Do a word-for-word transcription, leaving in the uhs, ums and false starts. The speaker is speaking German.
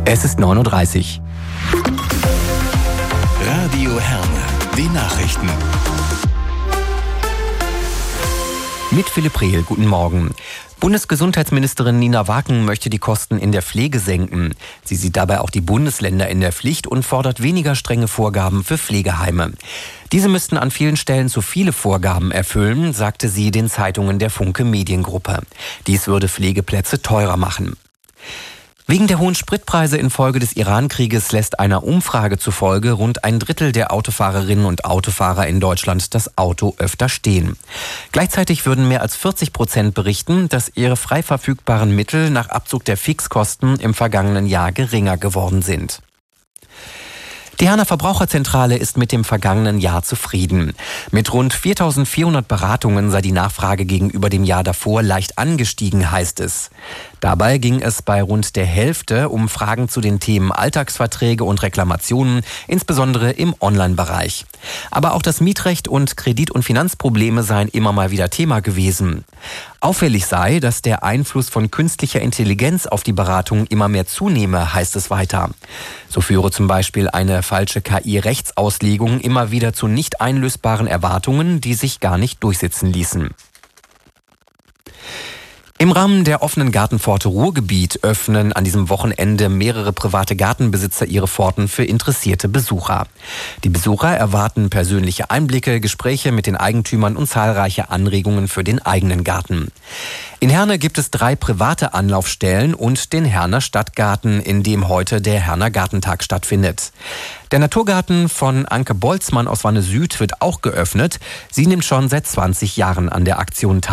Es ist neun Uhr dreißig. Radio Herne, die Nachrichten. Mit Philipp Rehl, guten Morgen. Bundesgesundheitsministerin Nina Waken möchte die Kosten in der Pflege senken. Sie sieht dabei auch die Bundesländer in der Pflicht und fordert weniger strenge Vorgaben für Pflegeheime. Diese müssten an vielen Stellen zu viele Vorgaben erfüllen, sagte sie den Zeitungen der Funke Mediengruppe. Dies würde Pflegeplätze teurer machen. Wegen der hohen Spritpreise infolge des Iran-Krieges lässt einer Umfrage zufolge rund ein Drittel der Autofahrerinnen und Autofahrer in Deutschland das Auto öfter stehen. Gleichzeitig würden mehr als vierzig Prozent berichten, dass ihre frei verfügbaren Mittel nach Abzug der Fixkosten im vergangenen Jahr geringer geworden sind. Die Herner Verbraucherzentrale ist mit dem vergangenen Jahr zufrieden. Mit rund viertausendvierhundert Beratungen sei die Nachfrage gegenüber dem Jahr davor leicht angestiegen, heißt es. Dabei ging es bei rund der Hälfte um Fragen zu den Themen Alltagsverträge und Reklamationen, insbesondere im Online-Bereich. Aber auch das Mietrecht und Kredit- und Finanzprobleme seien immer mal wieder Thema gewesen. Auffällig sei, dass der Einfluss von künstlicher Intelligenz auf die Beratung immer mehr zunehme, heißt es weiter. So führe zum Beispiel eine falsche K I-Rechtsauslegung immer wieder zu nicht einlösbaren Erwartungen, die sich gar nicht durchsetzen ließen. Im Rahmen der offenen Gartenpforte Ruhrgebiet öffnen an diesem Wochenende mehrere private Gartenbesitzer ihre Pforten für interessierte Besucher. Die Besucher erwarten persönliche Einblicke, Gespräche mit den Eigentümern und zahlreiche Anregungen für den eigenen Garten. In Herne gibt es drei private Anlaufstellen und den Herner Stadtgarten, in dem heute der Herner Gartentag stattfindet. Der Naturgarten von Anke Boltzmann aus Wanne Süd wird auch geöffnet. Sie nimmt schon seit zwanzig Jahren an der Aktion teil.